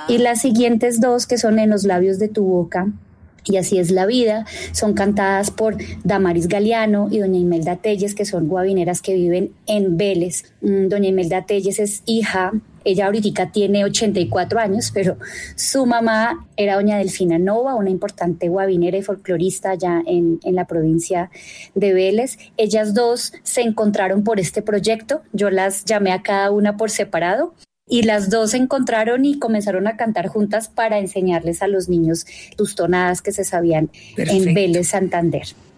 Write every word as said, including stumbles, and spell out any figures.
Y las siguientes dos, que son En los labios de tu boca y Así es la vida, son cantadas por Damaris Galeano y doña Imelda Telles, que son guabineras que viven en Vélez. Doña Imelda Telles es hija, ella ahorita tiene ochenta y cuatro años, pero su mamá era doña Delfina Nova, una importante guabinera y folclorista allá en, en la provincia de Vélez. Ellas dos se encontraron por este proyecto, yo las llamé a cada una por separado, y las dos se encontraron y comenzaron a cantar juntas para enseñarles a los niños tus tonadas que se sabían. Perfecto. En Vélez, Santander.